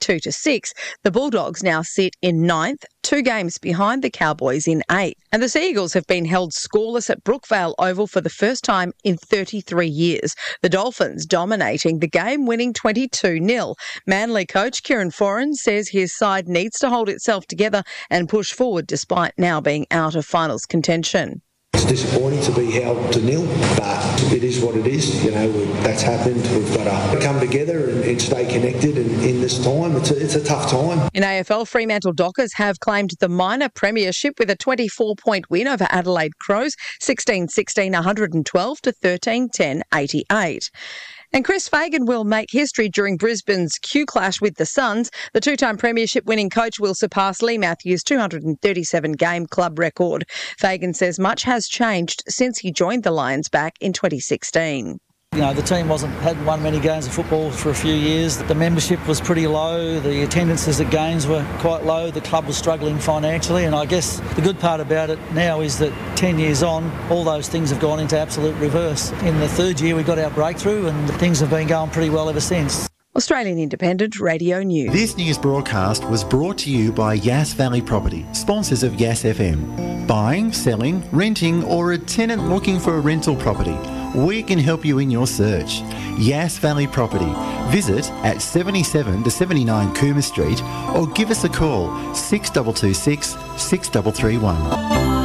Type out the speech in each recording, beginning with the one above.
32-6. The Bulldogs now sit in 9th, 2 games behind the Cowboys in 8th. And the Sea Eagles have been held scoreless at Brookvale Oval for the first time in 33 years. The Dolphins dominating the game, winning 22-0. Manly coach Kieran Foran says his side needs to hold itself together and push forward despite now being out of finals contention. It's disappointing to be held to 0, but it is what it is. You know, that's happened. We've got to come together and stay connected. And in this time, it's a tough time. In AFL, Fremantle Dockers have claimed the minor premiership with a 24-point win over Adelaide Crows, 16-16, 112 to 13-10, 88. And Chris Fagan will make history during Brisbane's Q clash with the Suns. The 2-time premiership winning coach will surpass Lee Matthews' 237-game club record. Fagan says much has changed since he joined the Lions back in 2016. You know, the team hadn't won many games of football for a few years. The membership was pretty low. The attendances at games were quite low. The club was struggling financially. And I guess the good part about it now is that 10 years on, all those things have gone into absolute reverse. In the third year, we got our breakthrough and things have been going pretty well ever since. Australian Independent Radio News. This news broadcast was brought to you by Yass Valley Property, sponsors of Yass FM. Buying, selling, renting, or a tenant looking for a rental property, we can help you in your search. Yass Valley Property. Visit at 77 to 79 Cooma Street or give us a call 6226 6331.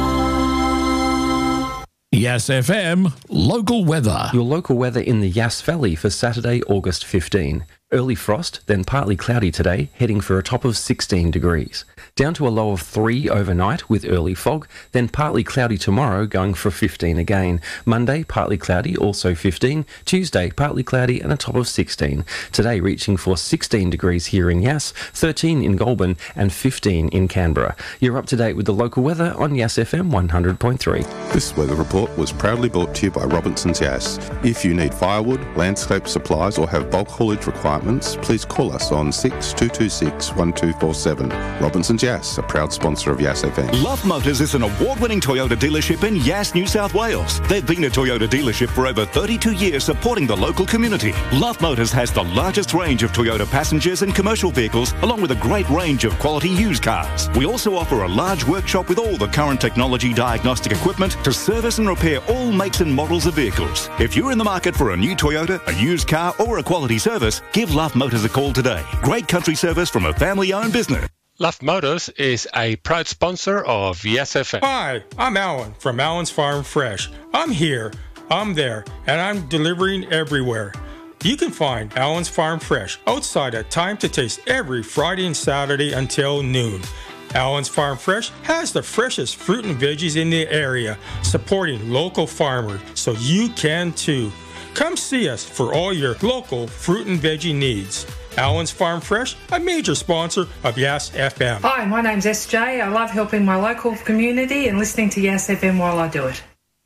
Yass FM local weather. Your local weather in the Yass Valley for Saturday, August 15. Early frost, then partly cloudy today, heading for a top of 16 degrees. Down to a low of 3 overnight with early fog, then partly cloudy tomorrow, going for 15 again. Monday, partly cloudy, also 15. Tuesday, partly cloudy and a top of 16. Today reaching for 16 degrees here in Yass, 13 in Goulburn and 15 in Canberra. You're up to date with the local weather on Yass FM 100.3. This weather report was proudly brought to you by Robinson's Yass. If you need firewood, landscape supplies or have bulk haulage requirements, please call us on 6226 1247. Robinson's Yass, a proud sponsor of Yass FM. Love Motors is an award-winning Toyota dealership in Yass, New South Wales. They've been a Toyota dealership for over 32 years, supporting the local community. Love Motors has the largest range of Toyota passengers and commercial vehicles, along with a great range of quality used cars. We also offer a large workshop with all the current technology diagnostic equipment to service and repair all makes and models of vehicles. If you're in the market for a new Toyota, a used car or a quality service, give Love Motors a call today. Great country service from a family-owned business. Love Motors is a proud sponsor of Yass FM. Hi, I'm Alan from Alan's Farm Fresh. I'm here, I'm there, and I'm delivering everywhere. You can find Alan's Farm Fresh outside at Time to Taste every Friday and Saturday until noon. Alan's Farm Fresh has the freshest fruit and veggies in the area, supporting local farmers, so you can too. Come see us for all your local fruit and veggie needs. Alan's Farm Fresh, a major sponsor of Yass FM. Hi, my name's SJ. I love helping my local community and listening to Yass FM while I do it.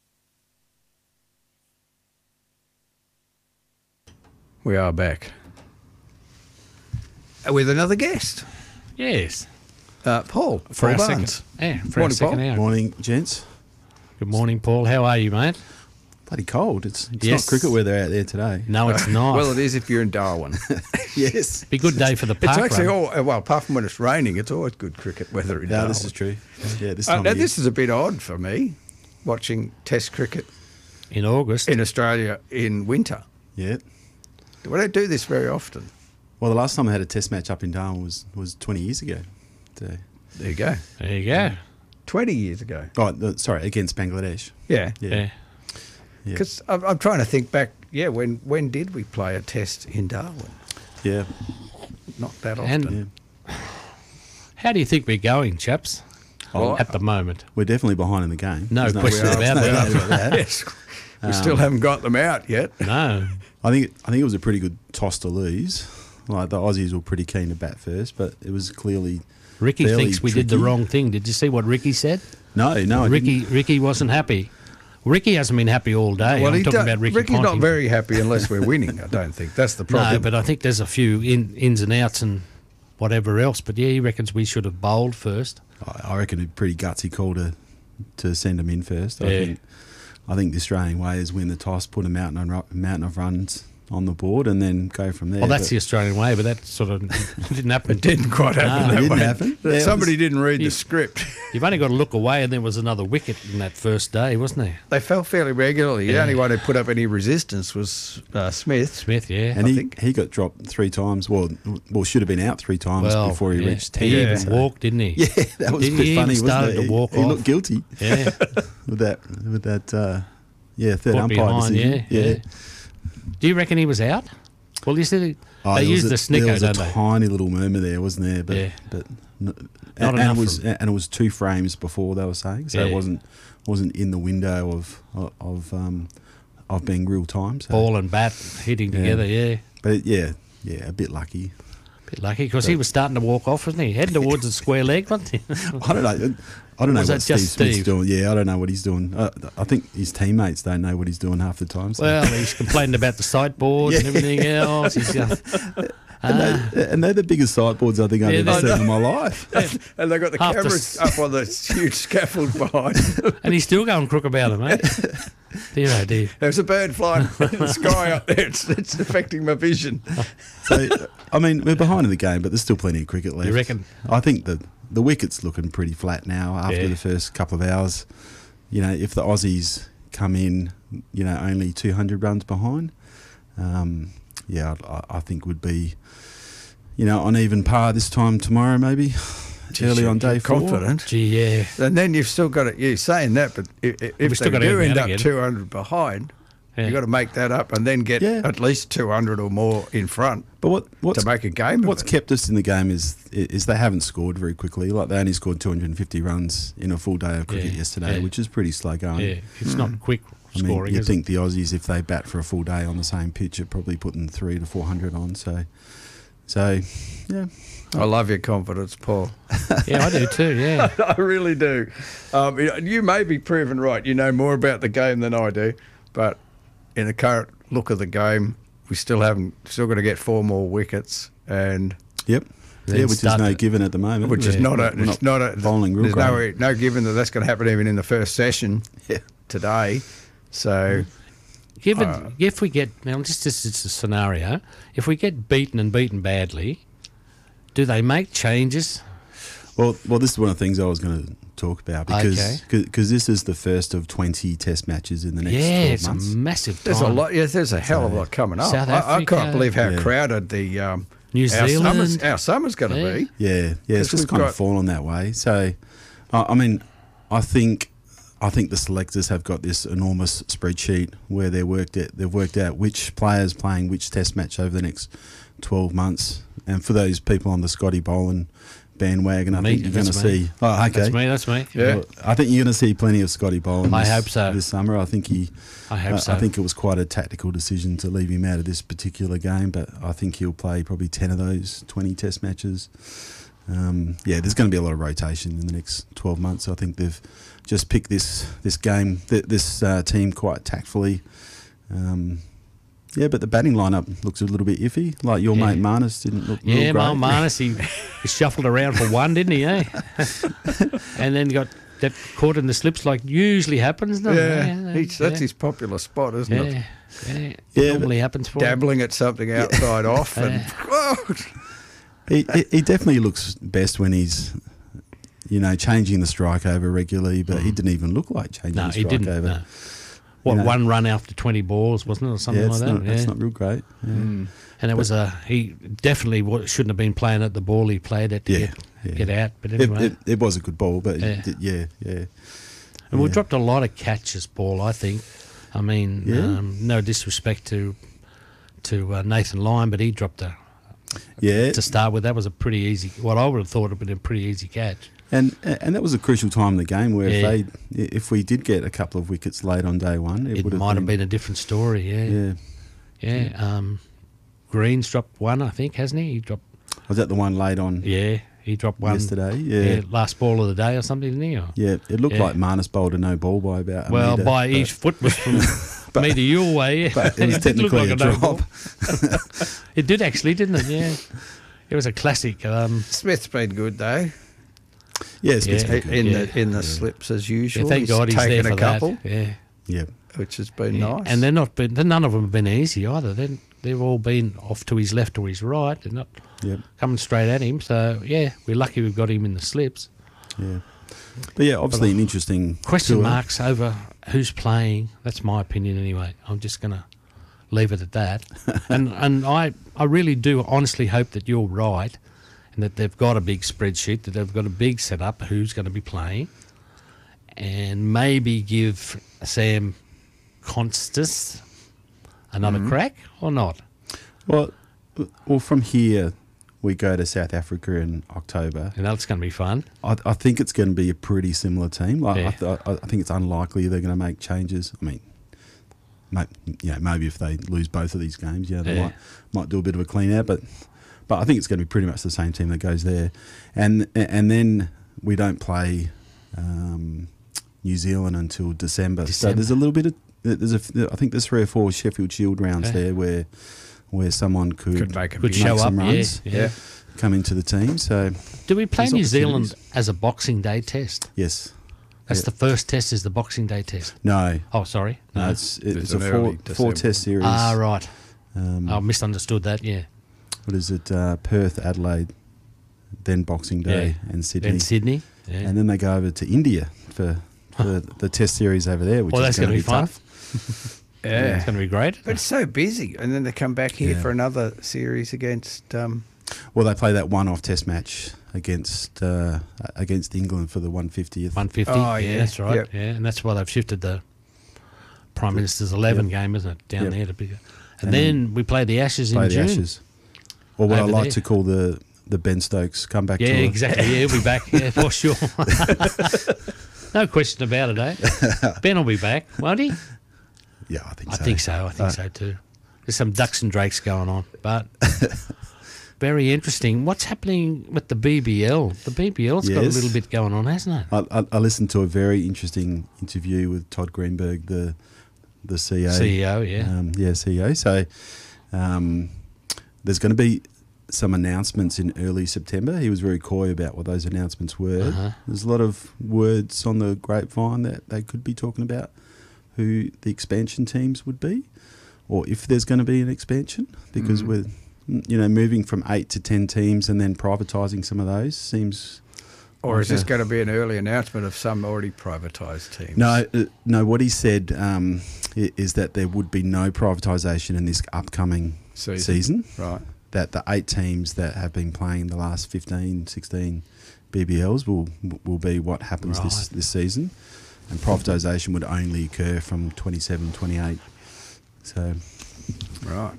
We are back with another guest. Yes. Paul. For Paul our Barnes. for our second hour. Morning, gents. Good morning, Paul. How are you, mate? Bloody cold. It's Yes. not cricket weather out there today. No, it's not. Well, it is if you're in Darwin. Yes. Be a good day for the park It's actually run. well, apart from when it's raining, it's always good cricket weather in Darwin. No, this is true. Yeah, this time Now, of year. this is a bit odd for me, watching Test cricket in August in Australia in winter. Yeah. We don't do this very often. Well, the last time I had a test match up in Darwin was 20 years ago. So, there you go. There you go. 20 years ago. Oh, sorry, against Bangladesh. Yeah. Yeah. Because I'm trying to think back, when did we play a test in Darwin? Yeah. Not that often. And how do you think we're going, chaps, at the moment? We're definitely behind in the game. No question about that. Yes. We still haven't got them out yet. No. I think it was a pretty good toss to lose. Like the Aussies were pretty keen to bat first, but it was clearly Ricky fairly thinks we did the tricky. wrong thing. Did you see what Ricky said? No, I didn't. Ricky wasn't happy. Ricky hasn't been happy all day. Well, I'm talking about Ricky Ricky's not Ponting. very happy unless we're winning, I don't think. That's the problem. No, but I think there's a few ins and outs and whatever else. But yeah, he reckons we should have bowled first. I reckon a pretty gutsy call to send them in first. Yeah. I think the Australian way is win the toss, put a mountain of runs on the board and then go from there. Well, that's the Australian way, but that sort of didn't happen. It didn't quite happen. It didn't happen. Yeah, Somebody didn't read the script. You've only got to look away, and there was another wicket in that first day, wasn't there? They fell fairly regularly. The only one who put up any resistance was Smith. Smith, yeah. And he got dropped 3 times. Well, should have been out 3 times before he reached 10. He even walked, didn't he? Yeah, that was a bit funny, wasn't it? To walk he looked guilty. Yeah. with that third Caught umpire behind, decision. yeah. Do you reckon he was out? Well, you said they used the snicker, there was don't a they? tiny little murmur there, wasn't there? But Not enough. It was 2 frames before they were saying, so it wasn't in the window of being real time. So. Ball and bat hitting together, yeah. But yeah, a bit lucky. Because he was starting to walk off, wasn't he? Heading towards the square leg, wasn't he? I don't know Was what that Steve just Smith's Steve? doing. Yeah, I don't know what he's doing. I think his teammates don't know what he's doing half the time. So. Well, he's complaining about the sideboard and everything else. He's and they're the biggest sideboards I think I've ever seen in my life. And they've got the cameras up on the huge scaffold behind. And he's still going crook about it, mate. Dear, oh dear. There's a bird flying in the sky up there. It's affecting my vision. So, I mean, we're behind in the game, but there's still plenty of cricket left. You reckon? I think the wicket's looking pretty flat now after the first couple of hours. You know, if the Aussies come in, only 200 runs behind, I think would be, on even par this time tomorrow maybe. Early on day 4. Confident. Gee, yeah. And then you've still got it. You're saying that, but if they do end up 200 behind, you've got to make that up and then get at least 200 or more in front. But what's to make a game? What's kept us in the game is they haven't scored very quickly. Like they only scored 250 runs in a full day of cricket yesterday, which is pretty slow going. Yeah, it's not quick scoring. I mean, you'd think the Aussies, if they bat for a full day on the same pitch, are probably putting 300 to 400 on. So yeah. I love your confidence, Paul. Yeah, I do too, yeah. I really do. You may be proven right. You know more about the game than I do. But in the current look of the game, we still going to get 4 more wickets. And which is no given at the moment. Which is not a bowling rule. There's no given that that's going to happen even in the first session today. So... if we get... Now, just this is a scenario. If we get beaten badly... Do they make changes? Well, this is one of the things I was going to talk about because this is the first of 20 Test matches in the next 12 months. Yeah, it's a massive time. There's a lot. Yeah, there's a hell of a lot coming up. South Africa, I can't believe how crowded the New Zealand our summer's going to be. Yeah, it's just kind of fallen that way. So, I mean, I think the selectors have got this enormous spreadsheet where they've worked out which players playing which Test match over the next 12 months. And for those people on the Scotty Boland bandwagon, I think you're going to see... Oh, okay. That's me. Yeah. Well, I think you're going to see plenty of Scotty Boland this summer. I think I think it was quite a tactical decision to leave him out of this particular game, but I think he'll play probably 10 of those 20 Test matches. There's going to be a lot of rotation in the next 12 months. I think they've just picked this game, this team quite tactfully. But the batting lineup looks a little bit iffy. Like your mate Marnus didn't look real great. Yeah, Marnus, he shuffled around for one, didn't he, And then got that caught in the slips like usually happens, doesn't it? That's his popular spot, isn't it? Yeah, it normally happens for dabbling at something outside off. And he definitely looks best when he's, changing the strike over regularly, but he didn't even look like changing the strike over. No. One run after 20 balls, wasn't it, or something like that? That's not real great. Yeah. And it was he definitely shouldn't have been playing at the ball he played at to get out. But anyway, it was a good ball, but And we dropped a lot of catches, Paul. I think. I mean, no disrespect to Nathan Lyon, but he dropped to start with. That was a pretty easy. What I would have thought would have been a pretty easy catch. And that was a crucial time in the game where if we did get a couple of wickets late on day one, it would have been a different story. Yeah. Green's dropped one, I think, hasn't he? He dropped. Was that the one late on? Yeah, he dropped one yesterday. Yeah, last ball of the day or something, didn't he? Yeah, it looked like Marnus bowled a no ball by about. His foot was from me to your way. Yeah. But it was technically a drop. It did actually, didn't it? Yeah. It was a classic. Smith's been good though. Yes, in the slips as usual. Yeah, thank God he's there for a couple. That. Yeah, which has been nice. And none of them have been easy either. They're they've all been off to his left or his right. They're not coming straight at him. So, yeah, we're lucky we've got him in the slips. Yeah. But, yeah, obviously an interesting question marks over who's playing. That's my opinion anyway. I'm just going to leave it at that. and I really do honestly hope that you're right and that they've got a big spreadsheet, that they've got a big setup who's going to be playing, and maybe give Sam Constas another crack or not. Well, from here we go to South Africa in October. And that's going to be fun. I think it's going to be a pretty similar team. I think it's unlikely they're going to make changes. I mean, maybe if they lose both of these games, they might do a bit of a clean out, but I think it's going to be pretty much the same team that goes there. And then we don't play New Zealand until December. So there's a little bit of I think there's 3 or 4 Sheffield Shield rounds there where someone could make show up, some runs, come into the team. So do we play New Zealand as a Boxing Day test? Yes. That's the first test is the Boxing Day test? No. Oh, sorry. No, it's a 4-test series. Ah, right. I misunderstood that, yeah. What is it? Perth, Adelaide, then Boxing Day and Sydney. And Sydney, And then they go over to India for the test series over there, which is going to be tough. Yeah, it's going to be great. But it's so busy. And then they come back here for another series against... well, they play that one-off test match against England for the 150th. 150, that's right. Yep. Yeah, and that's why they've shifted the Prime Minister's 11 game, isn't it, down there to be... And then we play the Ashes in June. The Ashes. Or what I like to call the Ben Stokes comeback tour. Yeah, exactly. Yeah, he'll be back, for sure. No question about it, eh? Ben will be back, won't he? Yeah, I think so. I think so too. There's some ducks and drakes going on, but very interesting. What's happening with the BBL? The BBL's got a little bit going on, hasn't it? I listened to a very interesting interview with Todd Greenberg, the CEO. CEO. So there's going to be some announcements in early September. He was very coy about what those announcements were. There's a lot of words on the grapevine that they could be talking about who the expansion teams would be, or if there's going to be an expansion, because we're moving from 8 to 10 teams and then privatising some of those seems... Or is this going to be an early announcement of some already privatised teams? No. What he said is that there would be no privatisation in this upcoming season. Right. That the 8 teams that have been playing the last 15, 16 BBLs will be what happens this season, and privatisation would only occur from 27, 28. So, right.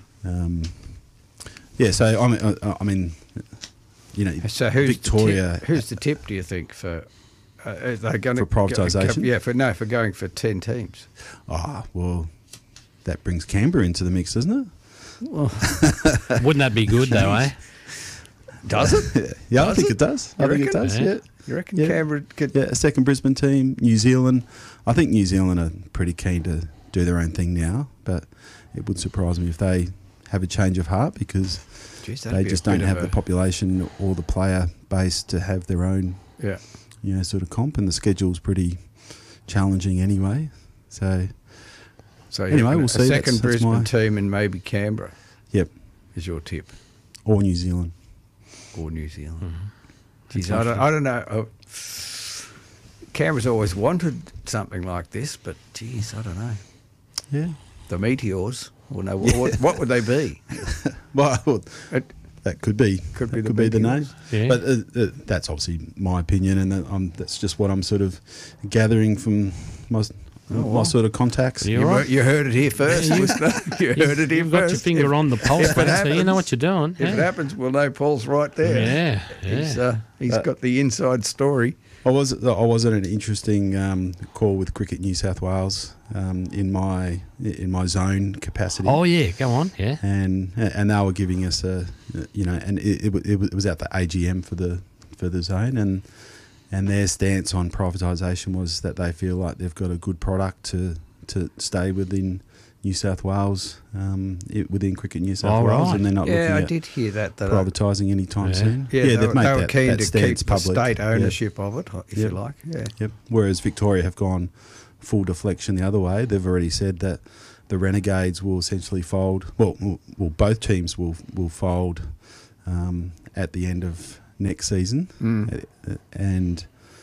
So I mean. So who's Victoria? Who's the tip? Do you think for? Are they going for privatisation? for going for 10 teams. Well, that brings Canberra into the mix, doesn't it? Well, wouldn't that be good though, eh? Does it? I think it does. I think it does. Yeah. You reckon Canberra could? Yeah, a second Brisbane team. New Zealand. I think New Zealand are pretty keen to do their own thing now, but it would surprise me if they have a change of heart because they just don't have the population or the player base to have their own, sort of comp, and the schedule's pretty challenging anyway. So anyway, we'll see. A second Brisbane team and maybe Canberra. Yep, is your tip, or New Zealand, Mm-hmm. Geez, I don't know. Canberra's always wanted something like this, but geez, I don't know. Yeah, the Meteors. Well, no, what would they be? Well, that could be the name. Yeah. But that's obviously my opinion, and that's just what I'm sort of gathering from my sort of contacts. You heard it here first. You heard it here You've got your finger on the pulse, so you know what you're doing. If it happens, we'll know Paul's right there. Yeah. He's got the inside story. I was at an interesting call with Cricket New South Wales in my zone capacity. Oh yeah, go on, yeah. And they were giving us and it was at the AGM for the zone, and their stance on privatisation was that they feel like they've got a good product to stay within New South Wales, within Cricket New South Wales, and they're not looking at did hear that privatising anytime soon. Yeah, they've made they were keen that to stance keep public. State ownership of it, if you like. Yeah. Yep. Whereas Victoria have gone full deflection the other way. They've already said that the Renegades will essentially fold. Well, both teams will fold at the end of next season, and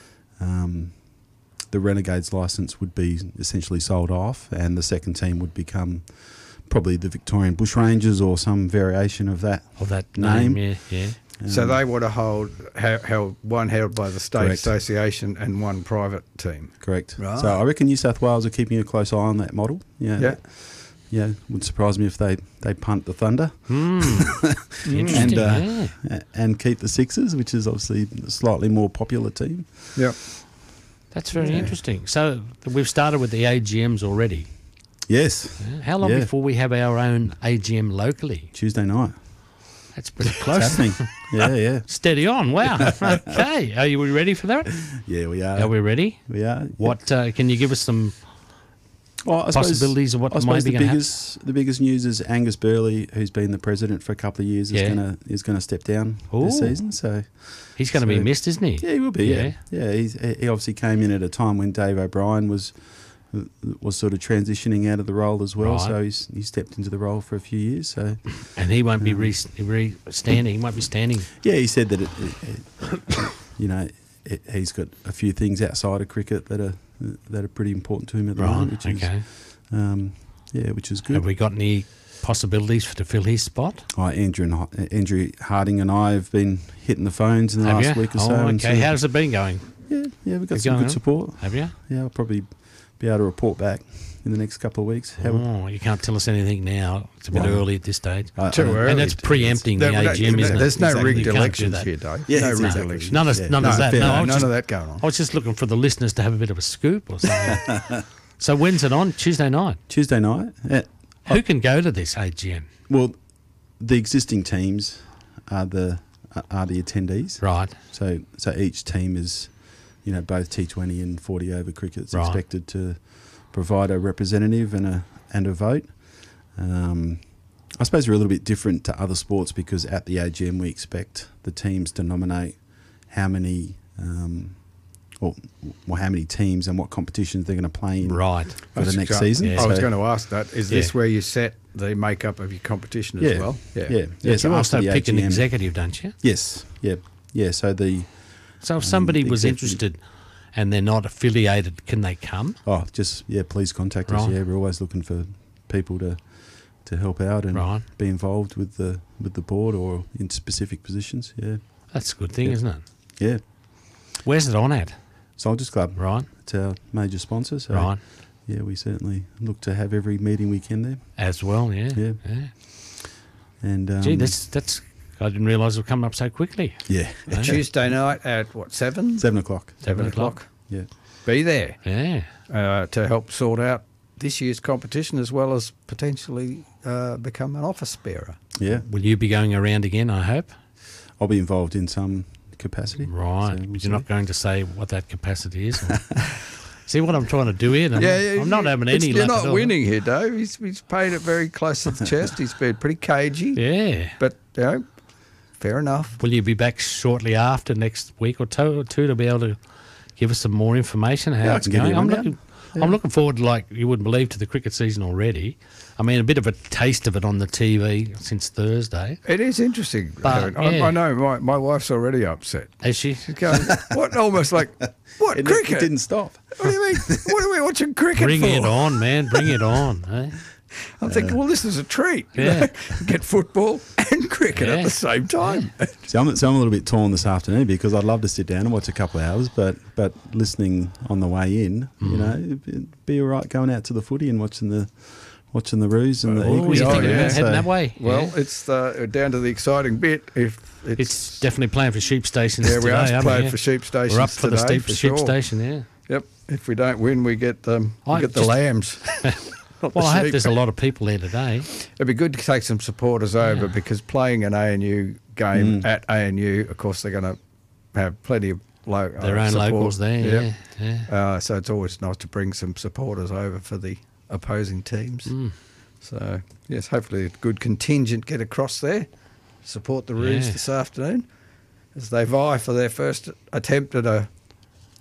the Renegades license would be essentially sold off, and the second team would become probably the Victorian Bushrangers or some variation of that name. Yeah. So they would have held one held by the state association and one private team. Correct. Right. So I reckon New South Wales are keeping a close eye on that model. Yeah. Yeah, wouldn't surprise me if they punt the Thunder and keep the Sixers, which is obviously a slightly more popular team. Yeah. That's very interesting. So we've started with the AGMs already. Yes. Yeah. How long before we have our own AGM locally? Tuesday night. That's pretty close. It's happening. Yeah. Steady on. Wow. Okay. Are you ready for that? Yeah, we are. Are we ready? We are. What can you give us some possibilities of what might be going to happen? The biggest news is Angus Burley, who's been the president for a couple of years, is going to step down this season. So he's going to be missed, isn't he? Yeah, he will be. Yeah. He obviously came in at a time when Dave O'Brien was sort of transitioning out of the role as well. Right. So he stepped into the role for a few years. So and he won't be standing. He won't be standing. Yeah, he said that he's got a few things outside of cricket that are pretty important to him at the moment, which is good. Have we got any possibilities to fill his spot? Andrew Harding and I have been hitting the phones in the last week or so. Okay. How's it been going? Yeah, we've got some good support. Have you? Yeah, I'll probably be able to report back in the next couple of weeks. You can't tell us anything now. It's a bit early at this stage. Too early. And that's preempting the AGM, isn't it? There's no rigged elections here, Dave. Yeah, no rigged elections. None of that. None of that going on. I was just looking for the listeners to have a bit of a scoop or something. So when's it on? Tuesday night? Tuesday night. Who can go to this AGM? Well, the existing teams are the attendees. Right. So each team is, both T20 and 40 over cricket's expected to provide a representative and a vote. I suppose we're a little bit different to other sports because at the AGM we expect the teams to nominate how many how many teams and what competitions they're going to play in for the next season. I was going to ask that. Is this where you set the makeup of your competition as well? Yeah. So you also pick an executive, don't you? Yes. Yeah. So if somebody was interested and they're not affiliated, can they come? Please contact us. Yeah, we're always looking for people to help out and be involved with the board or in specific positions. Yeah, that's a good thing, isn't it? Yeah. Where's it on at? Soldiers Club. Right. It's our major sponsor. So yeah, we certainly look to have every meeting we can there as well. Yeah. And that's. I didn't realise it was coming up so quickly. Yeah. Tuesday night at 7? 7 o'clock. 7 o'clock. Yeah. Be there. Yeah. To help sort out this year's competition as well as potentially become an office bearer. Yeah. Will you be going around again, I hope? I'll be involved in some capacity. Right. But you're not going to say what that capacity is? See what I'm trying to do here? I'm not having any luck. You're not winning here, Dave. He's played it very close to the chest. He's been pretty cagey. Yeah. But, fair enough. Will you be back shortly after next week or two to be able to give us some more information how it's going? I'm looking forward, like you wouldn't believe, to the cricket season already. I mean, a bit of a taste of it on the TV since Thursday. It is interesting. But, I know my wife's already upset. Is she? She's going, what? Almost like, what, cricket? It didn't stop. What do you mean? What are we watching cricket for? Bring it on, man. Bring it on. Eh? I'm thinking, well, this is a treat. Yeah. Get football and cricket at the same time. So I'm a little bit torn this afternoon because I'd love to sit down and watch a couple of hours, but listening on the way in, it'd be all right going out to the footy and watching the Roos and the Eagles. Heading that way? Well, it's down to the exciting bit. If it's definitely playing for Sheep Stations today. Yeah, we are playing for Sheep Stations. We're up for today, the Sheep Station, yeah. Yep. If we don't win, we get the lambs. Well, I hope there's a lot of people there today. It'd be good to take some supporters over because playing an ANU game at ANU, of course, they're going to have plenty of their own support. Locals there. Yeah. So it's always nice to bring some supporters over for the opposing teams. So, yes, hopefully a good contingent get across there, support the Roos this afternoon as they vie for their first attempt at a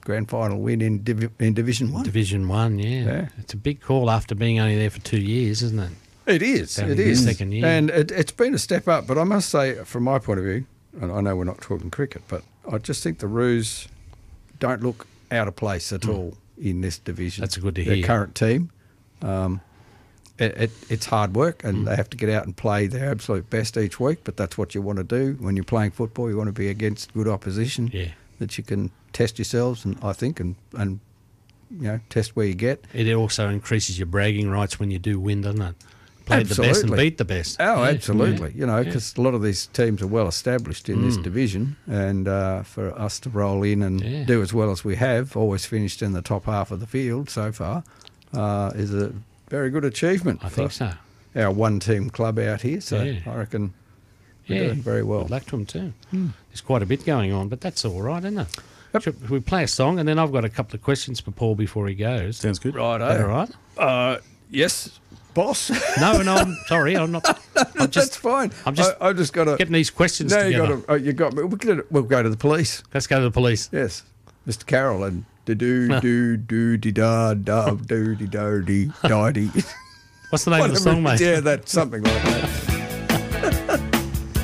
grand final win in Division 1. Division 1, yeah. It's a big call after being only there for 2 years, isn't it? It is. It is. Second year. And it's been a step up. But I must say, from my point of view, and I know we're not talking cricket, but I just think the Roos don't look out of place at all in this division. That's good to hear. Their current team. It's hard work, and they have to get out and play their absolute best each week, but that's what you want to do when you're playing football. You want to be against good opposition that you can test yourselves, and I think, and test where you get. It also increases your bragging rights when you do win, doesn't it? Play the best and beat the best. Oh, absolutely. Because a lot of these teams are well established in this division, and for us to roll in and do as well as we have, always finished in the top half of the field so far, is a very good achievement. I think so. Our one-team club out here, so I reckon we're doing very well. Good luck to them too. There's quite a bit going on, but that's all right, isn't it? Yep. Should we play a song, and then I've got a couple of questions for Paul before he goes. Sounds good. Right, all right? Yes, boss. No, I'm sorry. I'm not. That's fine. I just got to getting these questions together. You got me. We'll go to the police. Let's go to the police. Yes, Mr. Carroll and do-do-do-de-da-da-do-de-do-de-da-dee. What's the name of the song, mate? Yeah, that's something like that.